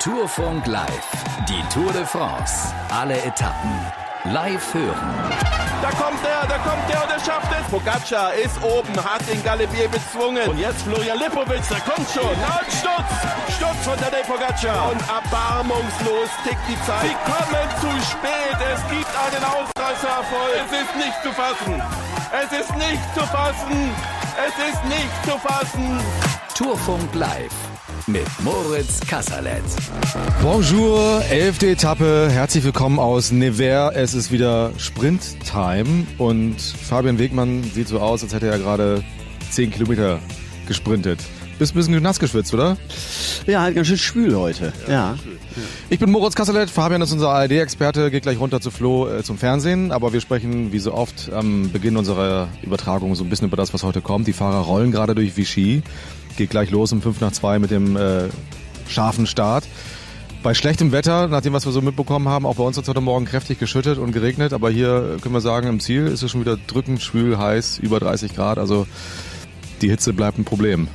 Tourfunk live. Die Tour de France. Alle Etappen. Live hören. Da kommt der und er schafft es. Pogačar ist oben, hat den Galibier bezwungen. Und jetzt Florian Lipowitz, der kommt schon. Und Sturz von Tadej Pogačar. Und erbarmungslos tickt die Zeit. Sie kommen zu spät. Es gibt einen Ausreißererfolg. Es ist nicht zu fassen. Es ist nicht zu fassen. Es ist nicht zu fassen. Tourfunk live mit Moritz Kasserlet. Bonjour, 11. Etappe, herzlich willkommen aus Nevers. Es ist wieder Sprint-Time und Fabian Wegmann sieht so aus, als hätte er gerade 10 Kilometer gesprintet. Bist ein bisschen nass geschwitzt, oder? Ja, halt ganz schön schwül heute. Ja. Ich bin Moritz Kasserlet, Fabian ist unser ARD-Experte, geht gleich runter zu Flo zum Fernsehen, aber wir sprechen wie so oft am Beginn unserer Übertragung so ein bisschen über das, was heute kommt. Die Fahrer rollen gerade durch Vichy, geht gleich los um 5:05 mit dem scharfen Start. Bei schlechtem Wetter, nach dem, was wir so mitbekommen haben, auch bei uns hat es heute Morgen kräftig geschüttet und geregnet, aber hier können wir sagen, im Ziel ist es schon wieder drückend, schwül, heiß, über 30 Grad, also die Hitze bleibt ein Problem.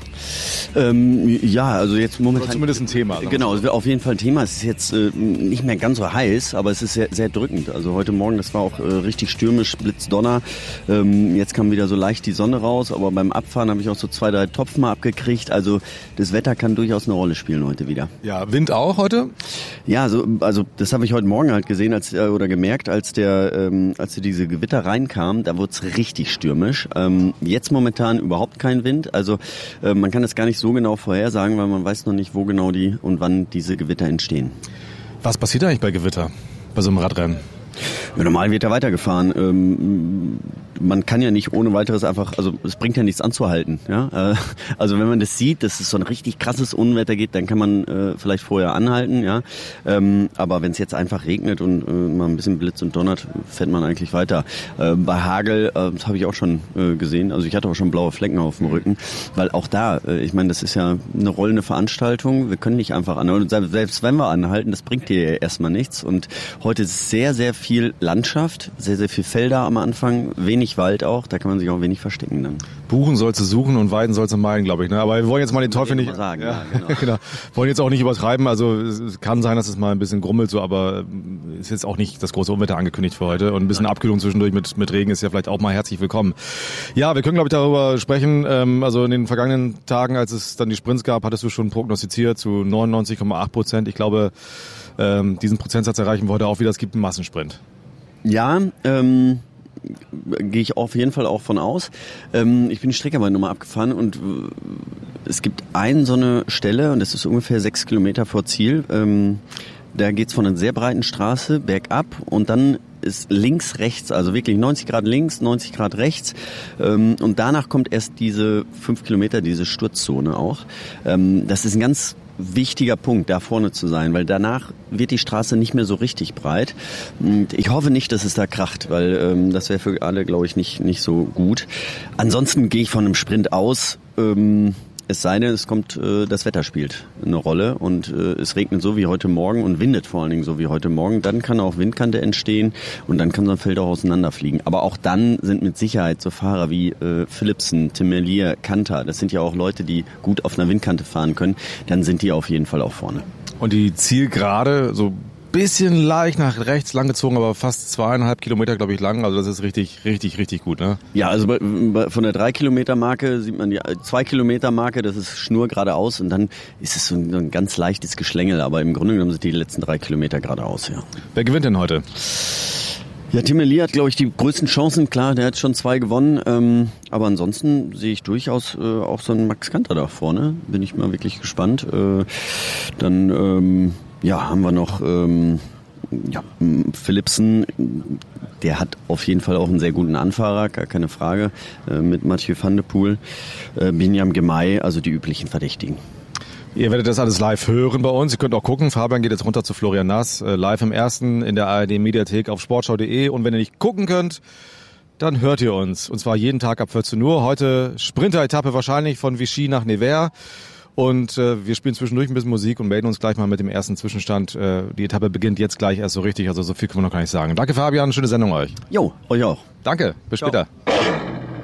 Ja, also jetzt momentan... Oder zumindest ein Thema. Genau, es wird auf jeden Fall ein Thema. Es ist jetzt nicht mehr ganz so heiß, aber es ist sehr, sehr drückend. Also heute Morgen, das war auch richtig stürmisch, Blitzdonner. Jetzt kam wieder so leicht die Sonne raus, aber beim Abfahren habe ich auch so 2, 3 Tropfen mal abgekriegt. Also das Wetter kann durchaus eine Rolle spielen heute wieder. Ja, Wind auch heute? Ja, also das habe ich heute Morgen halt gesehen oder gemerkt, als diese Gewitter reinkamen, da wurde es richtig stürmisch. Jetzt momentan überhaupt kein Wind. Also man kann das gar nicht so genau vorhersagen, weil man weiß noch nicht, wo genau die und wann diese Gewitter entstehen. Was passiert eigentlich bei Gewitter, bei so einem Radrennen? Ja, normal wird ja weitergefahren. Man kann ja nicht ohne weiteres einfach, also es bringt ja nichts anzuhalten. Ja? Also wenn man das sieht, dass es so ein richtig krasses Unwetter geht, dann kann man vielleicht vorher anhalten. Ja? Aber wenn es jetzt einfach regnet und mal ein bisschen blitzt und donnert, fährt man eigentlich weiter. Bei Hagel, das habe ich auch schon gesehen, also ich hatte auch schon blaue Flecken auf dem Rücken, weil auch da, ich meine, das ist ja eine rollende Veranstaltung, wir können nicht einfach anhalten. Selbst wenn wir anhalten, das bringt dir ja erstmal nichts. Und heute ist sehr, sehr viel Landschaft, sehr, sehr viel Felder am Anfang, wenig Wald auch, da kann man sich auch wenig verstecken dann. Buchen sollst du suchen und weiden sollst du meiden, glaube ich. Ne? Aber wir wollen jetzt mal den Teufel nicht sagen. Ja, genau. Wollen jetzt auch nicht übertreiben. Also es kann sein, dass es mal ein bisschen grummelt, so, aber ist jetzt auch nicht das große Unwetter angekündigt für heute. Und ein bisschen Abkühlung zwischendurch mit Regen ist ja vielleicht auch mal herzlich willkommen. Ja, wir können, glaube ich, darüber sprechen. Also in den vergangenen Tagen, als es dann die Sprints gab, hattest du schon prognostiziert zu 99,8%. Ich glaube, diesen Prozentsatz erreichen wir heute auch wieder. Es gibt einen Massensprint. Ja, gehe ich auf jeden Fall auch von aus. Ich bin die Strecke aber nochmal abgefahren und es gibt so eine Stelle und das ist ungefähr 6 Kilometer vor Ziel. Da geht's von einer sehr breiten Straße bergab und dann ist links, rechts, also wirklich 90 Grad links, 90 Grad rechts. Und danach kommt erst diese 5 Kilometer, diese Sturzzone auch. Das ist ein ganz wichtiger Punkt, da vorne zu sein, weil danach wird die Straße nicht mehr so richtig breit. Und ich hoffe nicht, dass es da kracht, weil das wäre für alle, glaube ich, nicht so gut. Ansonsten gehe ich von einem Sprint aus. Es sei denn, das Wetter spielt eine Rolle und es regnet so wie heute Morgen und windet vor allen Dingen so wie heute Morgen. Dann kann auch Windkante entstehen und dann kann so ein Feld auch auseinanderfliegen. Aber auch dann sind mit Sicherheit so Fahrer wie Philipsen, Tim Merlier, Kanter, das sind ja auch Leute, die gut auf einer Windkante fahren können, dann sind die auf jeden Fall auch vorne. Und die Zielgerade, so bisschen leicht nach rechts langgezogen, aber fast 2,5 Kilometer, glaube ich, lang. Also das ist richtig, richtig, richtig gut, ne? Ja, also von der 3-Kilometer-Marke sieht man die 2-Kilometer-Marke, das ist Schnur geradeaus und dann ist es so ein ganz leichtes Geschlängel, aber im Grunde genommen sind die letzten 3 Kilometer geradeaus, ja. Wer gewinnt denn heute? Ja, Tim Merlier hat, glaube ich, die größten Chancen. Klar, der hat schon 2 gewonnen. Aber ansonsten sehe ich durchaus auch so einen Max Kanter da vorne. Bin ich mal wirklich gespannt. Dann haben wir noch Philipsen. Der hat auf jeden Fall auch einen sehr guten Anfahrer, gar keine Frage. Mit Mathieu van der Poel, Binyam Girmay, also die üblichen Verdächtigen. Ihr werdet das alles live hören bei uns. Ihr könnt auch gucken. Fabian geht jetzt runter zu Florian Nass. Live im Ersten in der ARD-Mediathek auf sportschau.de. Und wenn ihr nicht gucken könnt, dann hört ihr uns. Und zwar jeden Tag ab 14 Uhr. Heute Sprinter-Etappe wahrscheinlich von Vichy nach Nevers. Und wir spielen zwischendurch ein bisschen Musik und melden uns gleich mal mit dem ersten Zwischenstand. Die Etappe beginnt jetzt gleich erst so richtig. Also so viel können wir noch gar nicht sagen. Danke Fabian, schöne Sendung euch. Jo, euch auch. Danke, bis später.